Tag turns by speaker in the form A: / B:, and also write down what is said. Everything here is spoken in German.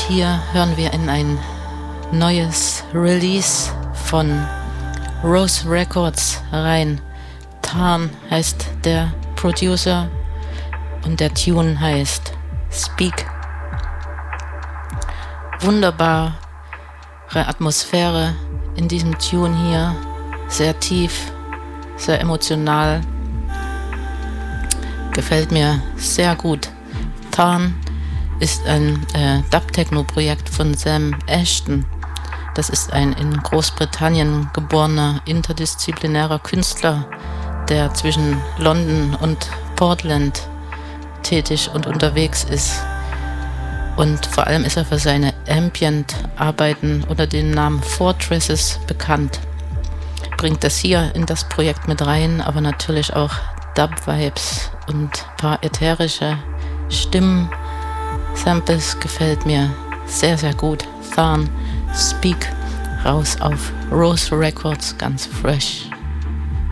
A: hier hören wir in ein neues Release von Rose Records rein. Tarn heißt der Producer und der Tune heißt Speak. Wunderbare Atmosphäre in diesem Tune hier, sehr tief, sehr emotional, gefällt mir sehr gut. Tarn ist ein Dub-Techno-Projekt von Sam Ashton. Das ist ein in Großbritannien geborener interdisziplinärer Künstler, der zwischen London und Portland tätig und unterwegs ist. Und vor allem ist er für seine Ambient-Arbeiten unter dem Namen Fortresses bekannt. Bringt das hier in das Projekt mit rein, aber natürlich auch Dub-Vibes und ein paar ätherische Stimmen. Samples gefällt mir sehr, sehr gut. Tarn, Speak, raus auf Rose Records, ganz fresh.